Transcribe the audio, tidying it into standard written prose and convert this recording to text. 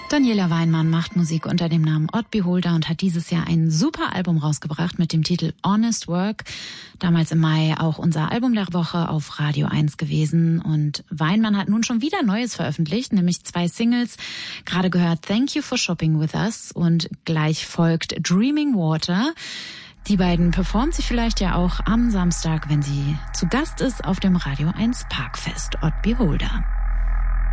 Daniela Weinmann macht Musik unter dem Namen Odd Beholder und hat dieses Jahr ein super Album rausgebracht mit dem Titel Honest Work. Damals im Mai auch unser Album der Woche auf Radio 1 gewesen. Und Weinmann hat nun schon wieder Neues veröffentlicht, nämlich 2 Singles. Gerade gehört Thank You for Shopping With Us und gleich folgt Dreaming Water. Die beiden performt sie vielleicht ja auch am Samstag, wenn sie zu Gast ist auf dem Radio 1 Parkfest Odd Beholder.